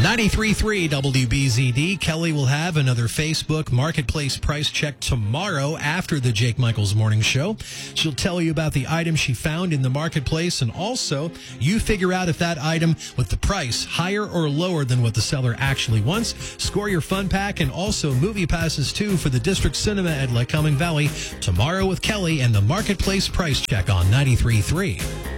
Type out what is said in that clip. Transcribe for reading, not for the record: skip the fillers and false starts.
93.3 WBZD. Kelly will have another Facebook Marketplace price check tomorrow after the Jake Michaels Morning Show. She'll tell you about the item she found in the marketplace, and also you figure out if that item with the price higher or lower than what the seller actually wants. Score your fun pack and also movie passes too for the District Cinema at Lycoming Valley tomorrow with Kelly and the Marketplace price check on 93.3.